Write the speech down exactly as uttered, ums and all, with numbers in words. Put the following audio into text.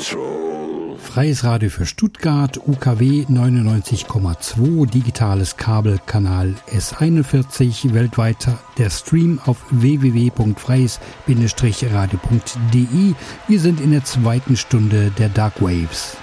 Control. Freies Radio für Stuttgart, U K W neunundneunzig Komma zwei, digitales Kabel, Kanal S einundvierzig, weltweit der Stream auf w w w punkt freies radio punkt d e. Wir sind in der zweiten Stunde der Dark Waves.